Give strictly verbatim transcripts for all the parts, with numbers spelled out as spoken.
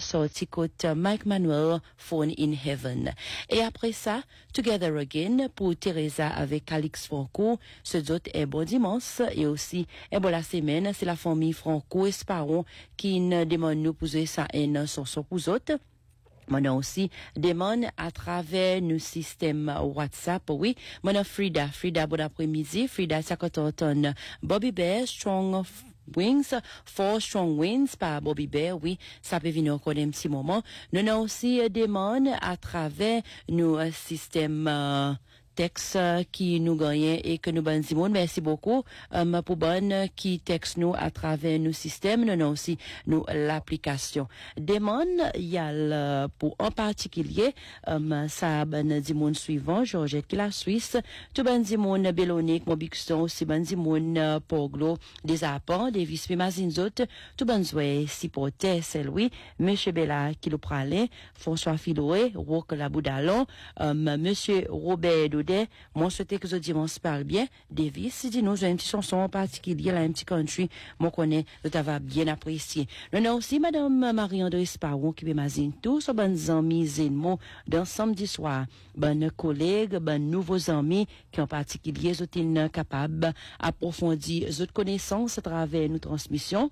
sorti côté Mike Manuel, Phone in Heaven. Et après ça, Together Again pour Teresa avec Alix Franco, ce autres est bon dimanche et aussi est bon la semaine, c'est la famille Franco Esparon qui nous demande nous poser ça et une chanson pour autres. Mon aussi demande à travers nos systèmes WhatsApp, oui. Mon Frida, Frida, bon après-midi, Frida, cinquante tonnes, Bobby Bear, Strong Wings, Four Strong Winds par Bobby Bear, oui, ça peut venir encore un petit moment. Nous avons aussi demande à travers nos systèmes euh, texte qui nous gagne et que nous bonnes Simone merci beaucoup um, pour bonne qui texte nous à travers nos systèmes nous avons aussi nous l'application demande il y a le, pour en particulier um, ça bonne Simone suivant Georgette qui la Suisse tout bonne Simone Bélonique Mobixon aussi bonne Simone Poglo des apports des vis mazinzot tout bonne souhait si porter c'est lui monsieur Bella qui le pralait François Filoué Roque la Boudalon um, monsieur Robert moi, je souhaite que ce dimanche parle bien. Davis, dit nous, j'ai une petite chanson en particulier, là, un petit country. Moi, connais, je t'avais bien apprécié. Nous avons aussi Madame Marie-André Sparon qui m'imagine tous, so bonnes amis, zénmo, dans samedi soir. Bonnes collègues, bonnes nouveaux amis, qui en particulier, sont capables d'approfondir d'autres connaissances à travers nos transmissions.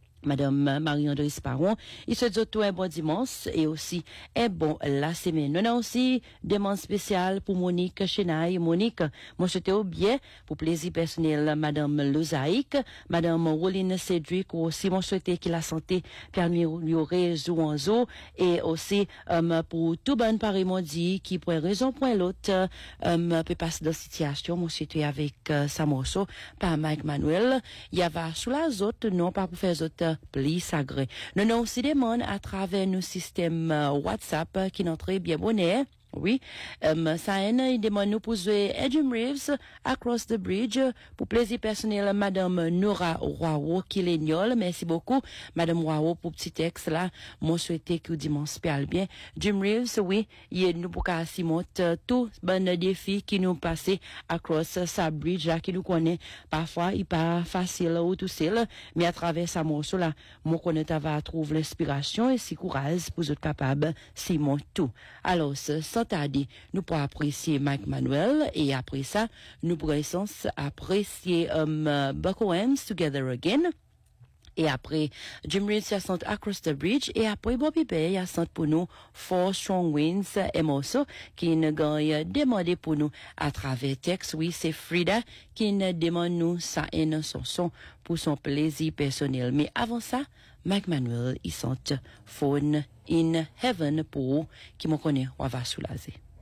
Madame Marie-André Sparon, il se dit tout un bon dimanche et aussi un bon la semaine. Nous avons aussi demande spéciale pour Monique Chenaille. Monique, moi j'étais au bien pour plaisir personnel Madame Lozaïque, Madame Roline Cédric aussi moi souhaité qu'il la santé permériorer Zouanzo et aussi um, pour tout bon Paris Mondi qui pour une raison pour l'autre um, peut passer dans situation moi c'était avec uh, Samoso par Mike Manuel. Il y avait sous la autres non pas pour faire autres plus sagré. Nous avons aussi des demandes à travers nos systèmes uh, WhatsApp uh, qui n'ont très bien bonnet. Oui, um, ça il demande nous poser Jim Reeves Across the Bridge pour plaisir personnel Madame Nora Roao qui l'ignore. Merci beaucoup Madame Roao pour petit texte là. Moi souhaiter que dimanche parle bien. Jim Reeves, oui, il nous pour qu'à monte tout bon défi qui nous passé Across sa bridge là qui nous connaît parfois il pas facile ou tout seul mais à travers sa morceau là moi connaît va trouver l'inspiration et si courage pour être capable si monte tout. Alors sans tarder, nous pourrons apprécier Mike Manuel et après ça, nous pourrons apprécier um, Bucko Hems Together Again. Et après, Jim Reeves chante Across the Bridge. Et après, Bobby Bay chante pour nous Four Strong Winds et morceau qui nous gagne demandé pour nous à travers texte. Oui, c'est Frida qui nous demande nous ça et une chanson pour son plaisir personnel. Mais avant ça, Mike Manuel, il chante Phone in Heaven pour qui me connaît, on va soulager.